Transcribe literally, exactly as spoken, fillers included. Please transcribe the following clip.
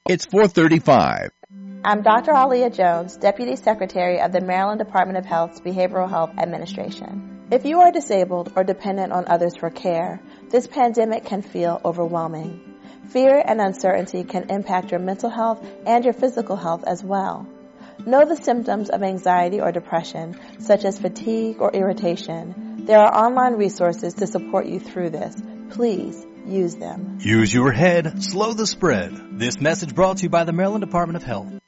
It's four thirty-five. I'm Doctor Alia Jones, Deputy Secretary of the Maryland Department of Health's Behavioral Health Administration. If you are disabled or dependent on others for care, this pandemic can feel overwhelming. Fear and uncertainty can impact your mental health and your physical health as well. Know the symptoms of anxiety or depression, such as fatigue or irritation. There are online resources to support you through this. Please use them. Use your head, slow the spread. This message brought to you by the Maryland Department of Health.